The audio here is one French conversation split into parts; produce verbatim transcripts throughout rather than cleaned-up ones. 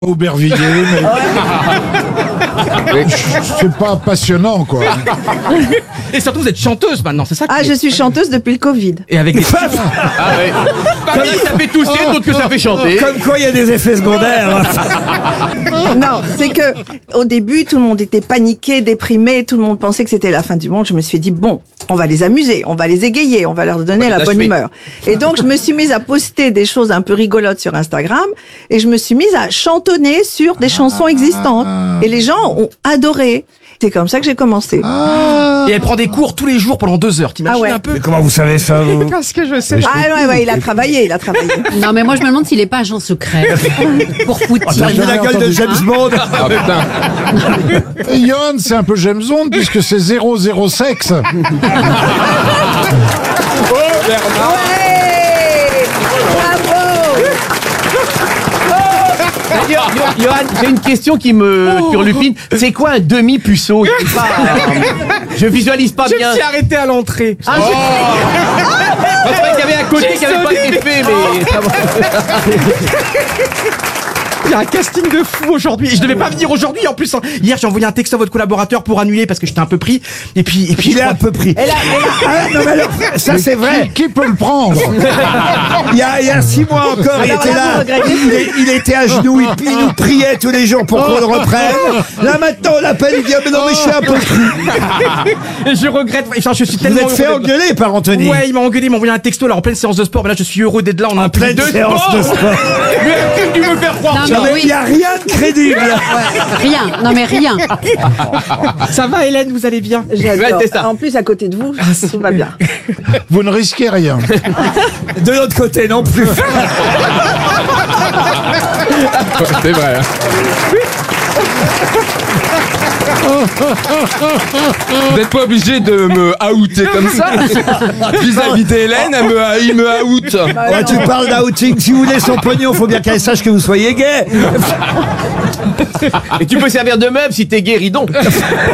Aubervilliers, mais c'est pas passionnant, quoi. Et surtout, vous êtes chanteuse maintenant, c'est ça? Ah, je suis chanteuse depuis le Covid. Et avec des... Ah ouais. Pas bien que ça fait tousser, d'autres que ça fait chanter. Comme quoi, il y a des effets secondaires. Non, c'est que au début, tout le monde était paniqué, déprimé, tout le monde pensait que c'était la fin du monde. Je me suis dit, bon, on va les amuser, on va les égayer, on va leur donner la bonne humeur. Et donc, je me suis mise à poster des choses un peu rigolotes sur Instagram et je me suis mise à chantonner sur des chansons existantes. Et les gens ont adoré. C'est comme ça que j'ai commencé. Ah. Et elle prend des cours tous les jours pendant deux heures. T'imagines Ah ouais. un peu? Mais comment vous savez ça, vous? Parce que je sais. Ah ouais, ouais, il a travaillé, il a travaillé. Non, mais moi, je me demande s'il est pas agent secret. Pour Poutine. T'as vu la gueule de James Bond? Ah putain. Et Johan, c'est un peu James Bond, puisque c'est zéro zéro sexe. Ouais. Bravo. Johan, j'ai une question qui me turlupine. C'est quoi un demi-puceau? Je, pas, euh, je visualise pas Je bien. me suis arrêté à l'entrée. Ah, oh. Je croyais qu'il y avait à côté qui avait pas été fait, mais ça va. Il y a un casting de fou aujourd'hui. Et je devais pas venir aujourd'hui en plus. Hein. Hier, j'ai envoyé un texto à votre collaborateur pour annuler parce que j'étais un peu pris. Et puis, et puis Il je est crois- un peu pris. Et là, et là, Ah, non, mais alors, ça c'est vrai. Qui peut le prendre? Il y a, il y a six mois encore, il Alors était là, là. vous regrettez Il, est- il était à genoux, il, il nous priait tous les jours pour qu'on le reprenne. Là maintenant, on l'appelle, il dit ah, mais non, mais je suis un peu pris. Et je regrette. Enfin, je suis Vous tellement êtes fait heureux d'être- engueuler par Anthony. Ouais, il m'a engueulé, il m'a envoyé un texto là en pleine séance de sport. Mais là, je suis heureux d'être là. On a un peu Pleine de séance sport. de sport. Mais arrête de me faire croire Non, ça. Non, mais oui. il n'y a rien de crédible. Rien. Non, mais rien. Ça va, Hélène, vous allez bien? j'adore. Ouais, c'est ça. En plus, à côté de vous, tout va bien. Vous ne risquez rien. De l'autre côté non plus. C'est vrai. hein. Vous n'êtes pas obligé de me outer comme ça. Vis-à-vis d'Hélène, elle me, il me out. Ouais, tu parles d'outing. Si vous voulez son pognon, faut bien qu'elle sache que vous soyez gay. Et tu peux servir de meuble si t'es guéridon. Ah,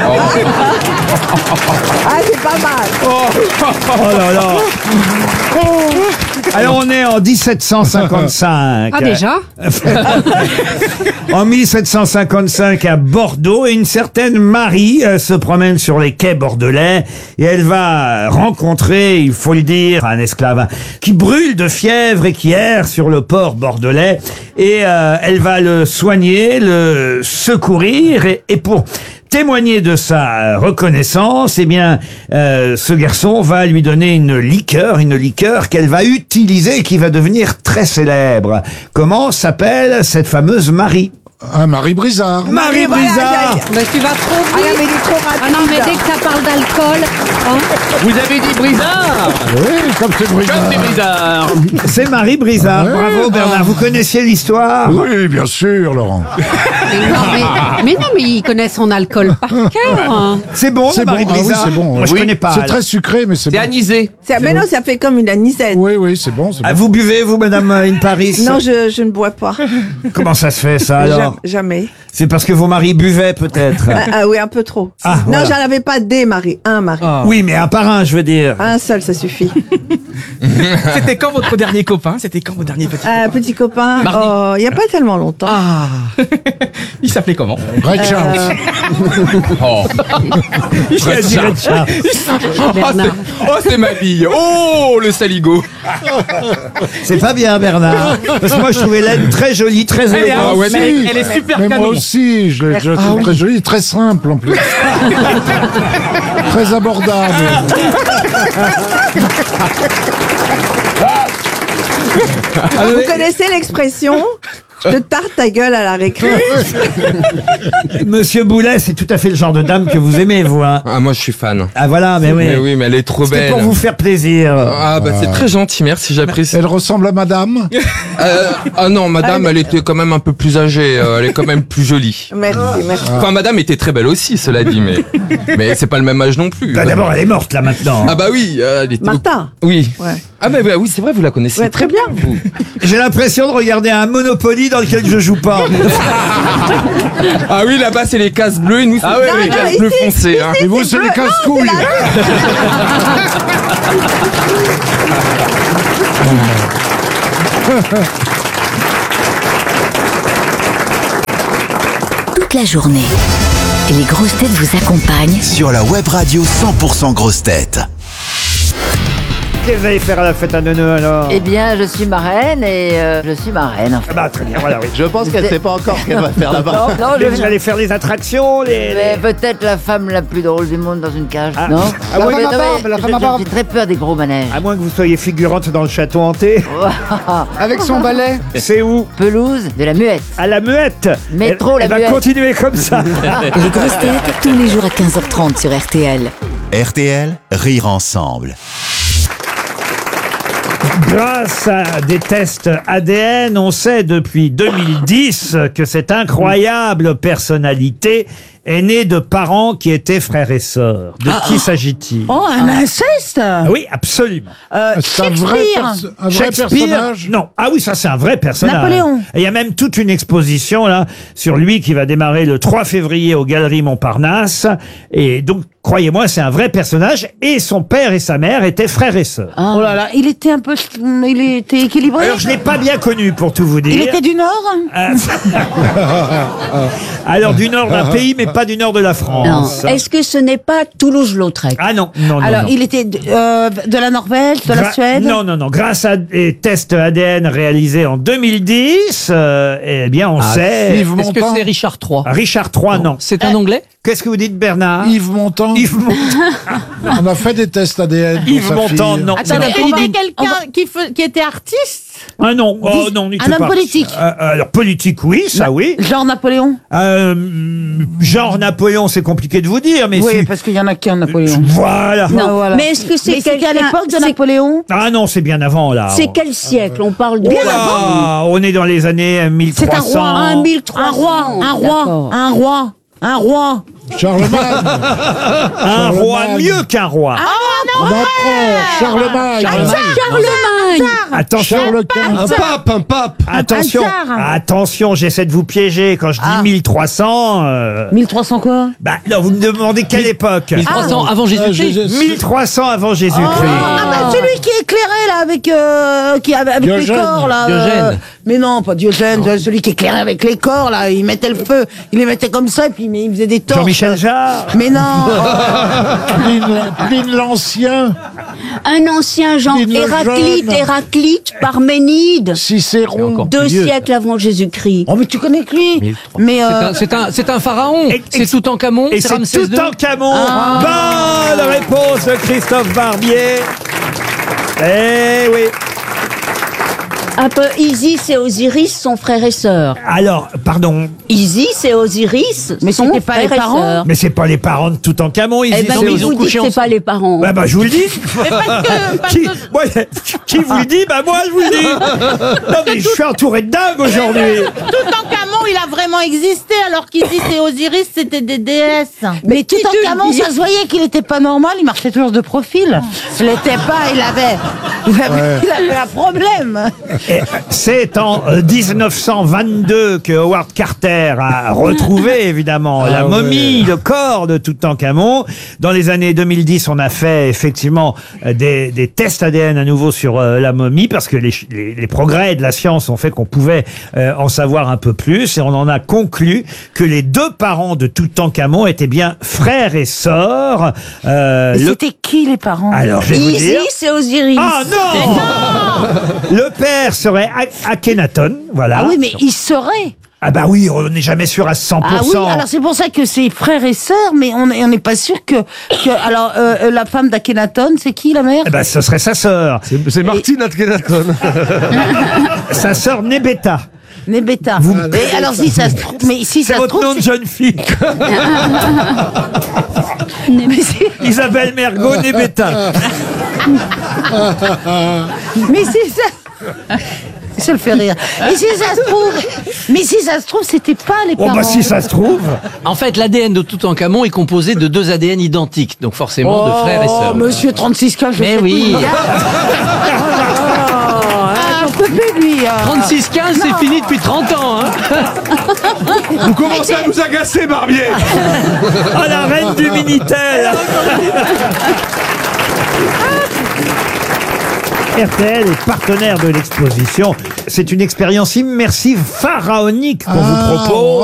c'est pas mal. Oh là là. Alors on est en dix-sept cent cinquante-cinq. Ah, déjà? En mille sept cent cinquante-cinq à Bordeaux, et une certaine Marie euh, se promène sur les quais bordelais et elle va rencontrer, il faut le dire, un esclave hein, qui brûle de fièvre et qui erre sur le port bordelais, et euh, elle va le soigner, le secourir, et, et pour témoigner de sa reconnaissance, eh bien, euh, ce garçon va lui donner une liqueur, une liqueur qu'elle va utiliser et qui va devenir très célèbre. Comment s'appelle cette fameuse Marie? Un Marie Brizard. Marie voilà, Brizard. aïe, aïe. Mais tu vas trop Ah non, vite. mais il est trop rapide. Ah non, mais dès que ça parle d'alcool, hein. Vous avez dit Brizard. Oui, comme c'est Comme Brizard. c'est Brizard. C'est Marie Brizard. Ouais. Bravo Bernard. Vous connaissiez l'histoire? Oui, bien sûr, Laurent. Mais non, mais, mais non, mais il connaît son alcool par cœur. hein. C'est bon, C'est Marie bon. Ah oui, Brizard? c'est bon. Moi, je Oui. connais pas. C'est très sucré, mais c'est C'est bon. anisé. C'est- Mais non, ça fait comme une anisette. Oui, oui, c'est bon, c'est Ah, bon. vous buvez, vous, Madame In Paris? Non, je, je ne bois pas. Comment ça se fait, ça, alors? Jam- Jamais. C'est parce que vos maris buvaient, peut-être? Ah, ah oui, un peu trop. Ah, non, voilà. j'en avais pas des maris, un mari. Oui, mais un par un, je veux dire. Un seul, ça suffit. C'était quand votre dernier copain? C'était quand votre dernier petit Un copain? petit copain, Mardi. oh, il n'y a pas tellement longtemps. Ah. Il s'appelait comment? Ray Charles. Oh, Il a dit Richard. oh, Bernard. c'est- oh, c'est ma bille. Oh, le saligo. C'est pas bien, Bernard. Parce que moi, je trouvais Hélène très jolie, très Elle est, élégante. Ah ouais, mais elle est super Mais moi canon. aussi, je l'ai je l'ai trouvé très joli, très simple en plus. Très abordable. Vous connaissez l'expression je te tarte ta gueule à la récré? Monsieur Boulet, c'est tout à fait le genre de dame que vous aimez, vous, hein. Ah, moi, je suis fan. Ah, voilà, mais oui. Mais oui, mais elle est trop C'était belle. pour vous faire plaisir. Ah, bah, c'est très gentil, merci, j'apprécie. Elle ressemble à madame. Euh, ah non, madame, elle était quand même un peu plus âgée. euh, elle est quand même plus jolie. Merci, merci. Enfin, madame était très belle aussi, cela dit, mais, mais c'est pas le même âge non plus. Bah, d'abord, elle est morte, là, maintenant. Ah, bah oui, euh, elle était. Martha. Oui. Ouais. Ah, bah, bah oui, c'est vrai, vous la connaissez. Ouais, très bien. vous. J'ai l'impression de regarder un Monopoly dans lequel je joue pas. Ah oui, là-bas, c'est les cases bleues et nous, c'est Ah ouais, les non, cases ici, bleues foncées. Hein. Et vous, c'est les casse-couilles. toute la journée. Les grosses têtes vous accompagnent sur la web radio cent pour cent grosses têtes. Qu'est-ce que vous allez faire à la fête à Neuneu alors? Eh bien, je suis marraine et euh, je suis marraine. En fait. Ah bah très bien, voilà, oui. Je pense qu'elle sait pas encore ce qu'elle va faire là-bas. Non, non, Mais je vous allez faire les attractions, les... Mais peut-être la femme la plus drôle du monde dans une cage, Ah. non? Ah ouais, Mais la non, femme à mais barbe, la je- femme à je- barbe. J'ai très peur des gros manèges. À moins que vous soyez figurante dans le château hanté. Avec son balai. C'est où? Pelouse de la Muette. À la Muette. Métro, elle, la elle va Muette. continuer comme ça. les grosses têtes tous les jours à quinze heures trente sur R T L. R T L, rire ensemble. Grâce à des tests A D N, on sait depuis deux mille dix que cette incroyable personnalité est née de parents qui étaient frères et sœurs. De qui s'agit-il? Oh, un inceste. Oui, absolument. Euh, C'est un vrai, Shakespeare. perso- un vrai Shakespeare, personnage. non. Ah oui, ça c'est un vrai personnage. Napoléon. Et il y a même toute une exposition là sur lui qui va démarrer le trois février aux Galeries Montparnasse. Et donc, croyez-moi, c'est un vrai personnage. Et son père et sa mère étaient frères et sœurs. Oh là là, il était un peu, il était équilibré. Alors, je l'ai pas bien connu pour tout vous dire. Il était du Nord. Euh, Alors, du nord d'un pays, mais pas du nord de la France. Non. Est-ce que ce n'est pas Toulouse-Lautrec? Ah non, non, non. Alors, non. il était de, euh, de la Norvège, de la Gra- Suède. Non, non, non. Grâce à des tests A D N réalisés en deux mille dix, euh, eh bien, on sait... Yves Est-ce que Montand. c'est Richard trois? Richard trois, non. C'est un Anglais? Qu'est-ce que vous dites, Bernard? Yves Montand. Yves Montand. On a fait des tests A D N. pour Yves sa Montand, fille. non. Attendez, Non. on va- C'était on va- quelqu'un qui, fe- qui était artiste? Ah non, oh non, n'y un tout homme pas. politique. Euh, euh, alors, politique, oui, ça oui. Genre Napoléon. Euh, genre Napoléon, c'est compliqué de vous dire, mais Oui, si... parce qu'il y en a qu'un Napoléon. Voilà. Non, voilà. Mais est-ce que c'est Mais c'était à quelqu'un- l'époque de c'est- Napoléon. Ah non, c'est bien avant, là. C'est quel siècle? On parle de... Oh là, on est dans les années mille C'est un trois cents. roi, un mille trois cents. Un roi, un roi, D'accord. un roi, un roi. Charlemagne. Un roi Charlemagne. mieux qu'un roi. Un empereur. Charlemagne. Charlemagne! Attention, Charles quinze. Un pape, un pape. attention, un tsar. attention, j'essaie de vous piéger. Quand je dis Ah. mille trois cents, euh, mille trois cents quoi? bah, non, vous me demandez quelle époque? mille trois cents avant Euh, Jésus-Christ? Jésus- mille trois cents avant Jésus-Christ. Ah bah celui qui est éclairé là avec euh, qui avec les Diogène. corps là. euh, Diogène. mais non, pas Diogène, celui qui éclairait avec les corps là, il mettait le feu, il les mettait comme ça et puis il faisait des torches. Jean-Michel Jarre. Mais non. Pline, Pline l'Ancien. Un ancien Jean Pline le Héraclite, Jeune. Héraclite, Parménide, Cicéron. encore deux plus vieux, siècles avant Jésus-Christ. Oh mais tu connais que lui. mille trois cents. Mais C'est euh, un- C'est un, c'est un pharaon. Et- C'est Toutankhamon. Et C'est c'est Ramsès deux. Toutankhamon. Bonne réponse de Christophe Barbier. Eh oui. Un peu Isis et Osiris sont frères et sœurs. Alors, pardon, Isis et Osiris Mais sont c'était pas frères les et parents sœurs. mais c'est pas les parents de Toutankhamon, ils Eh y ben, sont. mais ils ont vous dites couché que c'est pas ensemble. les parents. Bah, bah, je vous le dis. qui, moi, qui vous le dit? Bah, moi, je vous le dis. Non, mais je suis entouré de dingues aujourd'hui. Toutankhamon, il a vraiment existé, alors qu'Isis et Osiris, c'était des déesses. mais tout en camon, ça se voyait qu'il était pas normal, il marchait toujours de profil. Il l'était pas, il avait, il avait, il avait un problème. Et c'est en euh, dix-neuf cent vingt-deux que Howard Carter a retrouvé, évidemment, la ouais. momie, le corps de Toutankhamon. Dans les années deux mille dix, on a fait effectivement euh, des, des tests A D N à nouveau sur euh, la momie, parce que les, ch- les, les progrès de la science ont fait qu'on pouvait euh, en savoir un peu plus, et on en a conclu que les deux parents de Toutankhamon étaient bien frères et sœurs. Euh, Et le- c'était qui les parents? Alors, je vais vous dire... Isis et Osiris. Ah non, Le père serait A- Akhenaton, voilà. Ah oui, mais il serait. Ah bah oui, on n'est jamais sûr à cent pour cent. Ah oui, alors c'est pour ça que c'est frères et sœurs, mais on on n'est pas sûr que, que alors euh, euh, la femme d'Akhenaton, c'est qui la mère? Eh ben, ce serait sa sœur. C'est c'est Martine Akhenaton. Sa sœur Nebeta. Nebeta. Vous- Et alors si ça se trouve, mais si C'est ça se votre trouve, nom de c'est- jeune fille. mais c'est- Isabelle Mergo Nebeta. mais c'est ça. Ça le fait rire. Et si ça se trouve, mais si ça se trouve, c'était pas les Bon parents. bah si ça se trouve. En fait, l'A D N de Toutankhamon est composé de deux A D N identiques, donc forcément de frères et Oh, sœurs. monsieur trente-six K, je Mais sais oui. tout. Ah, j'en peux plus, lui. ah. trente-six quinze, c'est fini depuis trente ans. Hein. Vous commencez à nous agacer, Barbier. Oh la reine du Minitel. R T L est partenaire de l'exposition. C'est une expérience immersive pharaonique qu'on Ah, vous propose.